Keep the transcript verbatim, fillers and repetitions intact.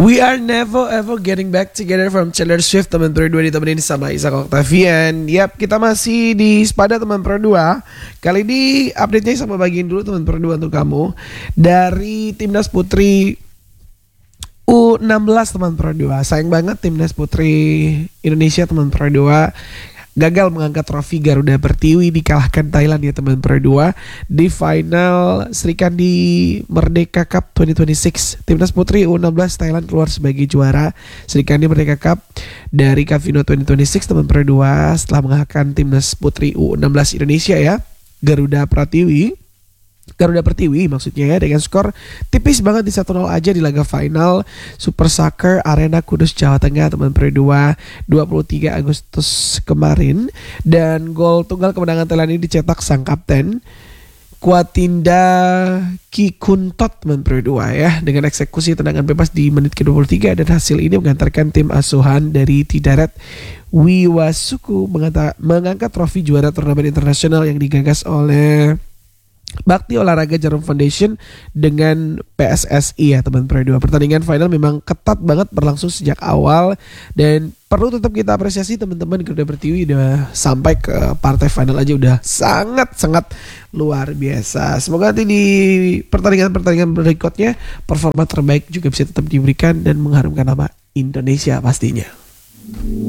We are never ever getting back together from Taylor Swift, teman Pro dua ditemenin sama Isaac Octavian. Yap, kita masih di Spada teman Pro dua. Kali ini update-nya sama bagiin dulu teman Pro dua untuk kamu. Dari Timnas Putri U enam belas teman Pro dua. Sayang banget Timnas Putri Indonesia teman Pro dua gagal mengangkat trofi Garuda Pertiwi, dikalahkan Thailand ya teman Pro dua di final Sri Kandi Merdeka Cup dua ribu dua puluh enam. Timnas Putri U enam belas Thailand keluar sebagai juara Sri Kandi Merdeka Cup dari Kavino dua ribu dua puluh enam teman Pro dua setelah mengalahkan Timnas Putri U enam belas Indonesia ya, Garuda Pertiwi. Garuda Pertiwi maksudnya ya, dengan skor tipis banget di satu nol aja di laga final Super Soccer Arena Kudus Jawa Tengah teman Pro dua dua puluh tiga Agustus kemarin. Dan gol tunggal kemenangan Thailand ini dicetak sang kapten Kuatinda Kikuntot teman Pro dua ya, dengan eksekusi tendangan bebas di menit ke dua puluh tiga, dan hasil ini mengantarkan tim asuhan dari Tidaret Wiwasuku mengangkat trofi juara turnamen internasional yang digagas oleh Bakti Olahraga Jarum Foundation dengan P S S I ya teman Pro dua. Pertandingan final memang ketat banget berlangsung sejak awal, dan perlu tetap kita apresiasi teman-teman Garuda Pertiwi udah sampai ke partai final aja udah sangat-sangat luar biasa. Semoga nanti di pertandingan-pertandingan berikutnya performa terbaik juga bisa tetap diberikan dan mengharumkan nama Indonesia pastinya.